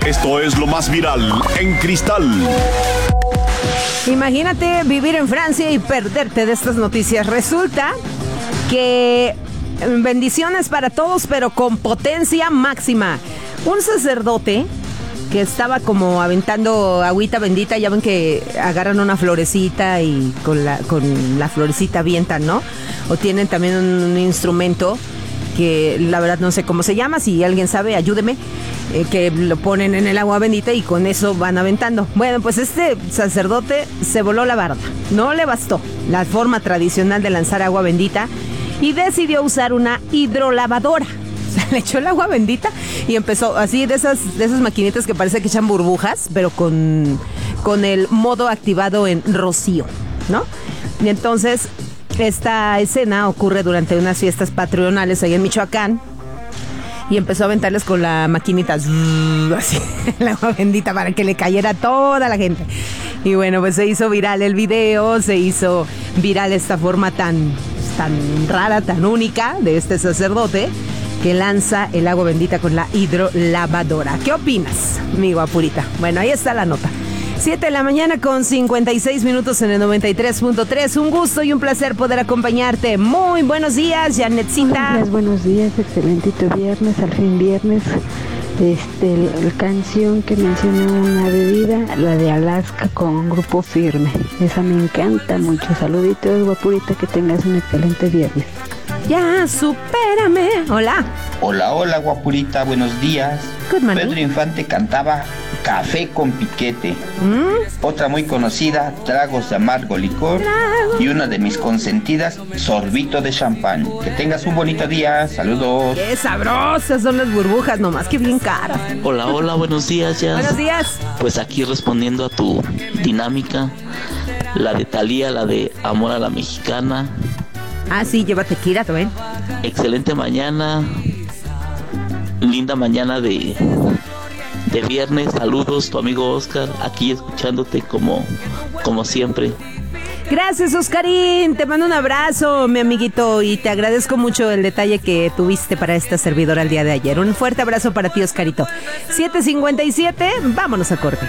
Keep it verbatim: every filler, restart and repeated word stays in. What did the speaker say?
Esto es lo más viral en Cristal. Imagínate vivir en Francia y perderte de estas noticias. Resulta que bendiciones para todos, pero con potencia máxima. Un sacerdote que estaba como aventando agüita bendita, ya ven que agarran una florecita y con la, con la florecita avientan, ¿no? O tienen también un, un instrumento que la verdad no sé cómo se llama, si alguien sabe, ayúdeme, eh, que lo ponen en el agua bendita y con eso van aventando. Bueno, pues este sacerdote se voló la barda, no le bastó la forma tradicional de lanzar agua bendita y decidió usar una hidrolavadora. O sea, le echó el agua bendita y empezó así de esas, de esas maquinitas que parece que echan burbujas, pero con, con el modo activado en rocío, ¿no? Y entonces esta escena ocurre durante unas fiestas patronales ahí en Michoacán y empezó a aventarles con la maquinita así el agua bendita para que le cayera a toda la gente. Y bueno, pues se hizo viral el video, se hizo viral esta forma tan, tan rara, tan única de este sacerdote que lanza el agua bendita con la hidrolavadora. ¿Qué opinas, mi guapurita? Bueno, ahí está la nota. siete de la mañana con cincuenta y seis minutos en el noventa y tres punto tres. Un gusto y un placer poder acompañarte. Muy buenos días, Janetcita. Buenos, buenos días, excelentito viernes, al fin viernes. Este, la canción que menciona una bebida, la de Alaska con Grupo Firme. Esa me encanta mucho. Saluditos, guapurita, que tengas un excelente viernes. Ya, supérame. Hola. Hola, hola, guapurita, buenos días. Good morning. Pedro Infante cantaba Café con Piquete. ¿Mm? Otra muy conocida, Tragos de Amargo Licor. Trago. Y una de mis consentidas, Sorbito de Champán. Que tengas un bonito día, saludos. Qué sabrosas son las burbujas, nomás que bien caras. Hola, hola, buenos días, ya. Buenos días. Pues aquí respondiendo a tu dinámica, la de Thalía, la de Amor a la Mexicana. Ah, sí, lleva tequila también. Excelente mañana. Linda mañana de, de viernes. Saludos, tu amigo Oscar, aquí escuchándote como, como siempre. Gracias, Oscarín. Te mando un abrazo, mi amiguito, y te agradezco mucho el detalle que tuviste para esta servidora el día de ayer. Un fuerte abrazo para ti, Oscarito. siete cincuenta y siete, vámonos a corte.